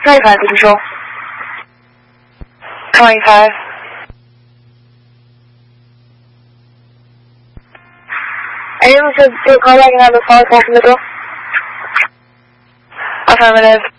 25, the control. 25. Are you able to do a call back and have a call from the door? Affirmative.